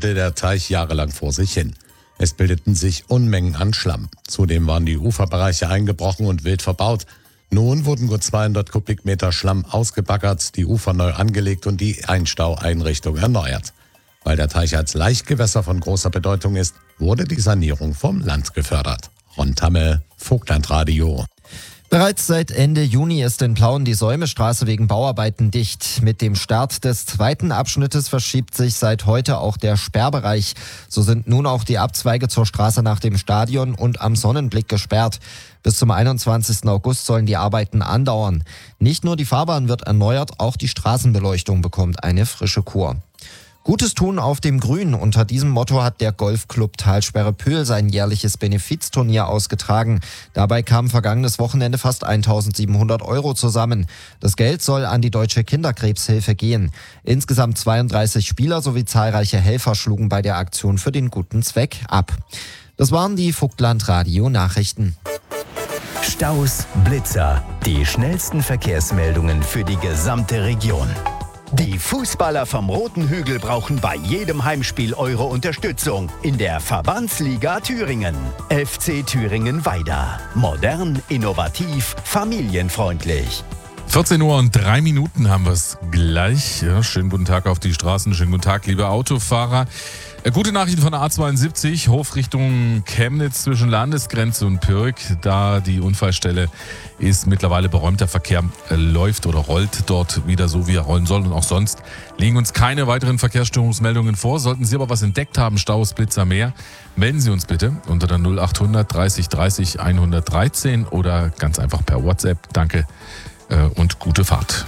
brodelte der Teich jahrelang vor sich hin. Es bildeten sich Unmengen an Schlamm. Zudem waren die Uferbereiche eingebrochen und wild verbaut. Nun wurden gut 200 Kubikmeter Schlamm ausgebaggert, die Ufer neu angelegt und die Einstaueinrichtung erneuert. Weil der Teich als Laichgewässer von großer Bedeutung ist, wurde die Sanierung vom Land gefördert. Ron Tamme, Vogtlandradio. Bereits seit Ende Juni ist in Plauen die Säumestraße wegen Bauarbeiten dicht. Mit dem Start des zweiten Abschnittes verschiebt sich seit heute auch der Sperrbereich. So sind nun auch die Abzweige zur Straße nach dem Stadion und am Sonnenblick gesperrt. Bis zum 21. August sollen die Arbeiten andauern. Nicht nur die Fahrbahn wird erneuert, auch die Straßenbeleuchtung bekommt eine frische Kur. Gutes tun auf dem Grün. Unter diesem Motto hat der Golfclub Talsperre Pöhl sein jährliches Benefizturnier ausgetragen. Dabei kamen vergangenes Wochenende fast 1.700 € zusammen. Das Geld soll an die Deutsche Kinderkrebshilfe gehen. Insgesamt 32 Spieler sowie zahlreiche Helfer schlugen bei der Aktion für den guten Zweck ab. Das waren die Vogtlandradio-Nachrichten. Staus, Blitzer, die schnellsten Verkehrsmeldungen für die gesamte Region. Die Fußballer vom Roten Hügel brauchen bei jedem Heimspiel eure Unterstützung in der Verbandsliga Thüringen. FC Thüringen-Weida. Modern, innovativ, familienfreundlich. 14:03 haben wir es gleich. Ja, schönen guten Tag auf die Straßen, schönen guten Tag, liebe Autofahrer. Gute Nachrichten von der A72, Hofrichtung Chemnitz zwischen Landesgrenze und Pürg. Da die Unfallstelle ist mittlerweile beräumt. Der Verkehr läuft oder rollt dort wieder so, wie er rollen soll. Und auch sonst liegen uns keine weiteren Verkehrsstörungsmeldungen vor. Sollten Sie aber was entdeckt haben, Staus, Blitzer, mehr, melden Sie uns bitte unter der 0800 30 30 113 oder ganz einfach per WhatsApp. Danke und gute Fahrt.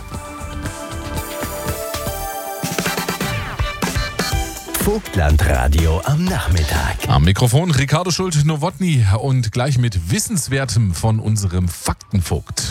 Vogtlandradio am Nachmittag. Am Mikrofon Ricardo Schult-Nowotny und gleich mit Wissenswertem von unserem Faktenvogt.